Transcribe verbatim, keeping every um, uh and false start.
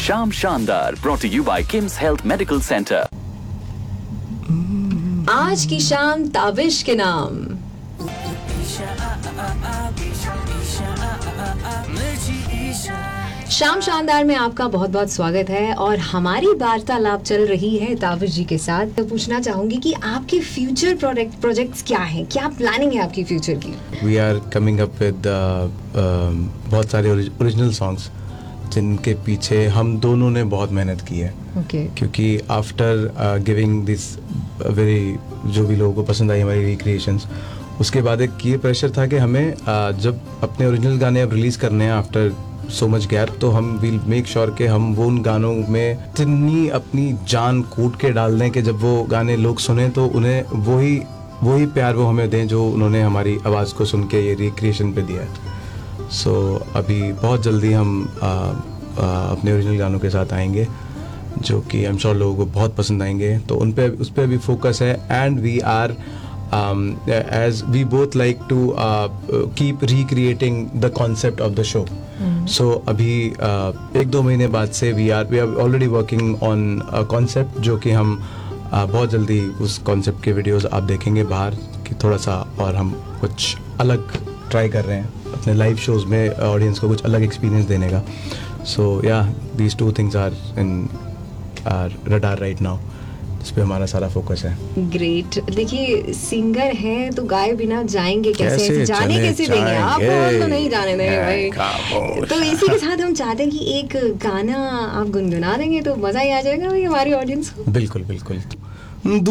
शाम शानदार brought to you by Kim's Health Medical Center. आज की शाम ताबिश के नाम। शाम शानदार में आपका बहुत बहुत स्वागत है और हमारी वार्तालाप चल रही है ताबिश जी के साथ। तो पूछना चाहूंगी कि आपके फ्यूचर प्रोजेक्ट प्रोजेक्ट्स क्या हैं, क्या प्लानिंग है आपकी फ्यूचर की? We are coming up with बहुत सारे ओरिजिनल सॉन्ग्स जिनके पीछे हम दोनों ने बहुत मेहनत की है। okay. क्योंकि आफ्टर गिविंग दिस वेरी जो भी लोगों को पसंद आई हमारी रिक्रिएशंस, उसके बाद एक ये प्रेशर था कि हमें uh, जब अपने ओरिजिनल गाने अब रिलीज़ करने हैं आफ्टर सो मच गैप, तो हम विल मेक श्योर कि हम वो उन गानों में इतनी अपनी जान कूट के डाल दें कि जब वो गाने लोग सुने तो उन्हें वही वही प्यार वो हमें दें जो उन्होंने हमारी आवाज़ को सुन के ये रिक्रिएशन पे दिया है। सो so, अभी बहुत जल्दी हम आ, आ, अपने ओरिजिनल गानों के साथ आएंगे जो कि आई एम श्योर लोगों को बहुत पसंद आएंगे, तो उन पे उस पर भी फोकस है। And we are as we both like to keep recreating the concept of the show. सो अभी uh, एक दो महीने बाद से we are we are already working on a concept जो कि हम uh, बहुत जल्दी उस कॉन्सेप्ट के वीडियोस आप देखेंगे बाहर कि थोड़ा सा, और हम कुछ अलग ट्राई कर रहे हैं अपने लाइव शोज में ऑडियंस को कुछ अलग एक्सपीरियंस देने का। सो या these two things are in are radar right now, इस पे हमारा सारा फोकस है। ग्रेट। देखिए सिंगर हैं तो गाए बिना जाएंगे कैसे, कैसे जाने कैसे देंगे आप, और तो नहीं जाने देंगे भाई। तो इसी के साथ हम चाहते हैं कि एक गाना आप गुनगुना देंगे तो मजा ही आ जाएगा भाई हमारी ऑडियंस को। बिल्कुल बिल्कुल।